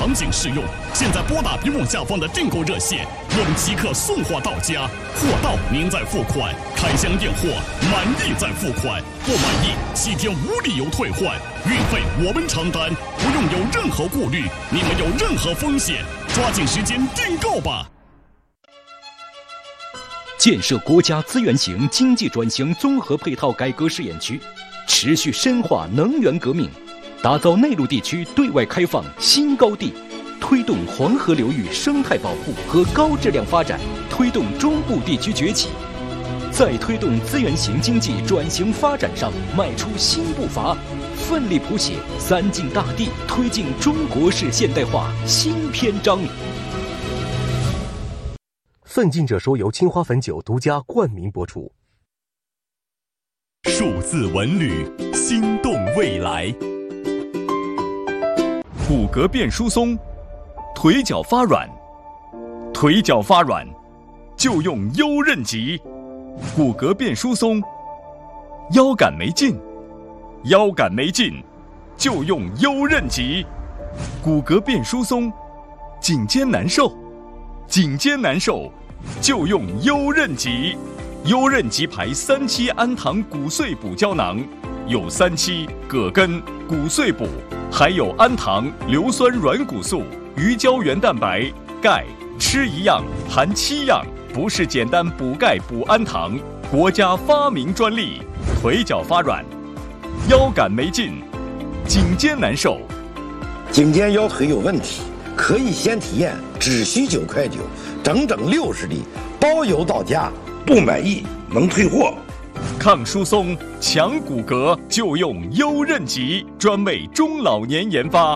场景适用。现在拨打屏幕下方的订购热线，我们即刻送货到家，货到您再付款，开箱验货，满意再付款，不满意7天无理由退换，运费我们承担，不用有任何顾虑，你们有任何风险，抓紧时间订购吧。 建设国家资源型经济转型综合配套改革试验区，持续深化能源革命，打造内陆地区对外开放新高地，推动黄河流域生态保护和高质量发展，推动中部地区崛起，在推动资源型经济转型发展上迈出新步伐，奋力谱写3晋大地推进中国式现代化新篇章。 奋进者说由青花汾酒独家冠名播出。 数字文旅，心动未来。 骨骼变疏松，腿脚发软，腿脚发软就用优韧极。骨骼变疏松，腰杆没劲，腰杆没劲就用优韧极。骨骼变疏松，颈肩难受，颈肩难受就用优韧极。优韧极牌3期氨糖骨碎补胶囊，有3期葛根、骨碎补，还有氨糖、硫酸软骨素、鱼胶原蛋白、钙，吃一样含7样，不是简单补钙补氨糖，国家发明专利。腿脚发软，腰杆没劲，颈肩难受， 颈肩腰腿有问题，可以先体验，只需9块9，整整60粒，包邮到家，不满意能退货。 抗疏松、强骨骼就用优韧极，专为中老年研发。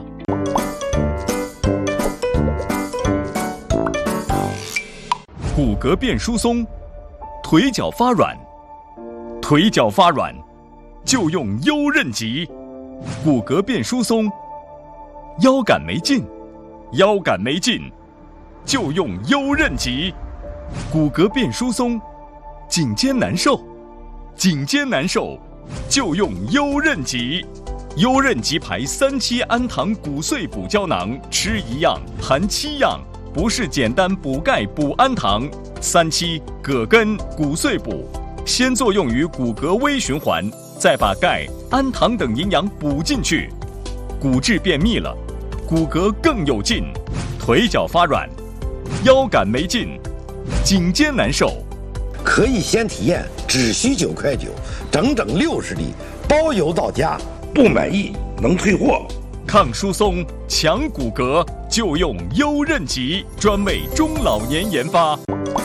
骨骼变疏松，腿脚发软，腿脚发软就用优韧极。骨骼变疏松，腰杆没劲，腰杆没劲就用优韧极。骨骼变疏松，颈肩难受，颈肩难受就用优韧极。优韧极牌3期氨糖骨碎补胶囊，吃一样含7样，不是简单补钙补氨糖。3期葛根、骨碎补，先作用于骨骼微循环，再把钙、氨糖等营养补进去，骨质变密了，骨骼更有劲。腿脚发软，腰杆没劲，颈肩难受， 可以先体验，只需9块9，整整60粒，包邮到家，不满意能退货。 抗疏松、强骨骼就用优韧极，专为中老年研发。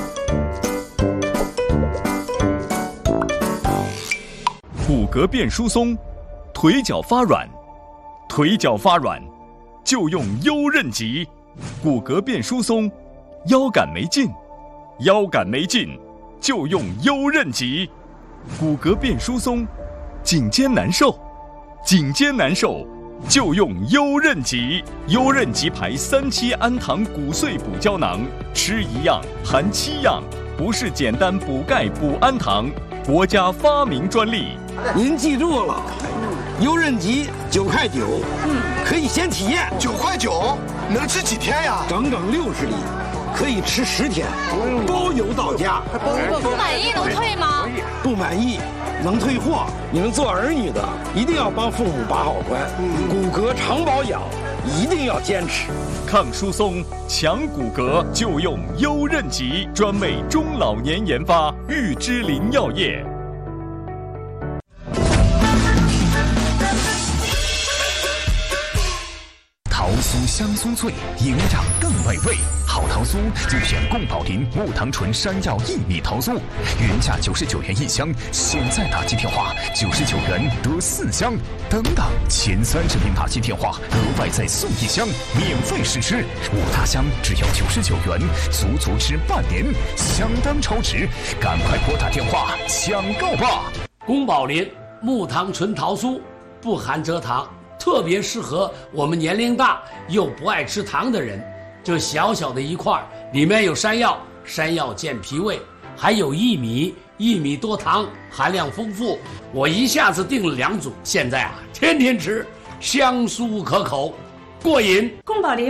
骨骼变疏松，腿脚发软，腿脚发软就用优韧极。骨骼变疏松，腰杆没劲，腰杆没劲就用优韧极。骨骼变疏松，颈肩难受，颈肩难受就用优韧极。优韧极牌3期氨糖骨碎补胶囊，吃一样含7样，不是简单补钙补氨糖，国家发明专利。 您记住了，优韧极9块9，可以先体验。 9块9，能吃几天呀？ 整整60粒，可以吃10天，包邮到家。 不满意能退吗？ 不满意能退货。你们做儿女的一定要帮父母把好关，骨骼常保养，一定要坚持。 抗疏松、强骨骼就用优韧极，专为中老年研发。玉芝林药业。 桃酥香酥脆，营养更美味。好桃酥就选宫保林木糖醇山药薏米桃酥，原价99元1箱，现在打进电话99元得4箱。等等，前30名打进电话，额外再送1箱，免费试吃。5大箱只要99元，足吃半年，相当超值。赶快拨打电话抢购吧！ 宫保林木糖醇桃酥不含蔗糖，特别适合我们年龄大又不爱吃糖的人。这小小的一块，里面有山药，山药健脾胃，还有薏米，薏米多糖，含量丰富。我一下子订了2组，现在天天吃，香酥可口，过瘾。 宫保林